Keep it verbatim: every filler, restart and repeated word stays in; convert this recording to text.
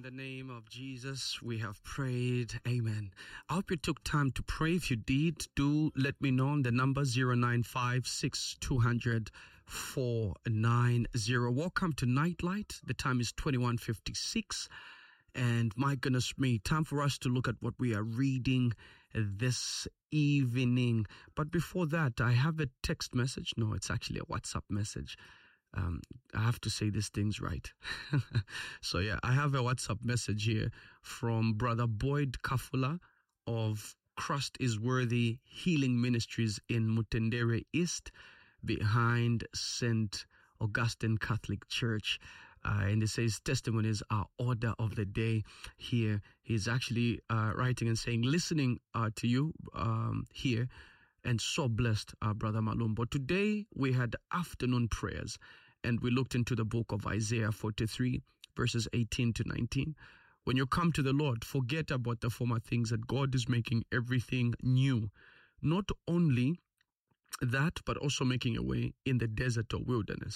the name of Jesus, we have prayed. Amen. I hope you took time to pray. If you did, do let me know on the number zero nine five six two zero zero four nine zero. Welcome to Nightlight. The time is twenty-one fifty-six. And my goodness me, time for us to look at what we are reading this evening. But before that, I have a text message. No, it's actually a WhatsApp message. Um, I have to say these things right. So yeah, I have a WhatsApp message here from Brother Boyd Kafula of Christ is Worthy Healing Ministries in Mutendere East, behind Saint Augustine Catholic Church. Uh, and it says testimonies are order of the day here. He's actually uh, writing and saying, listening uh, to you um, here, and so blessed, uh, Brother Malumbo. Today we had afternoon prayers, and we looked into the book of Isaiah forty-three, verses eighteen to nineteen. When you come to the Lord, forget about the former things, that God is making everything new. Not only that, but also making a way in the desert or wilderness.